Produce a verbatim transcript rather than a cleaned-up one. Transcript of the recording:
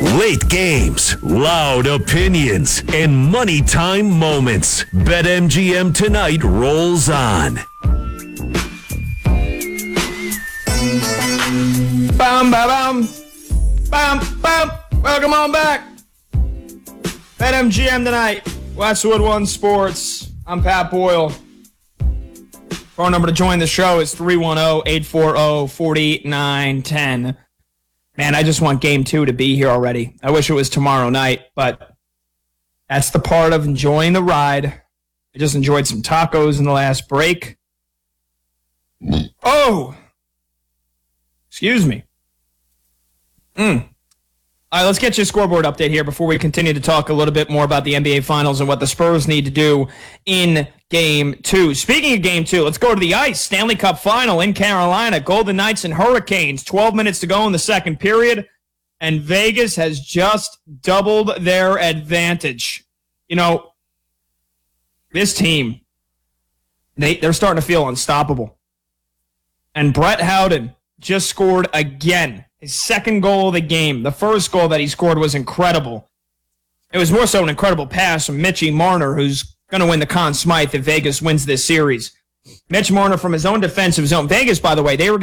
Late games, loud opinions, and money time moments. BetMGM tonight rolls on. Bam, bam, bam, bam. Welcome on back. BetMGM tonight. Westwood One Sports. I'm Pat Boyle. Phone number to join the show is three one zero, eight four zero, four nine one zero. Man, I just want game two to be here already. I wish it was tomorrow night, but that's the part of enjoying the ride. I just enjoyed some tacos in the last break. Oh! Excuse me. Mm. All right, let's get you a scoreboard update here before we continue to talk a little bit more about the N B A Finals and what the Spurs need to do in Game two. Speaking of Game two, let's go to the ice. Stanley Cup Final in Carolina. Golden Knights and Hurricanes. twelve minutes to go in the second period, and Vegas has just doubled their advantage. You know, this team, they, they're starting to feel unstoppable. And Brett Howden just scored again. His second goal of the game. The first goal that he scored was incredible. It was more so an incredible pass from Mitchie Marner, who's going to win the Conn Smythe if Vegas wins this series. Mitch Marner, from his own defensive zone. Vegas, by the way, they were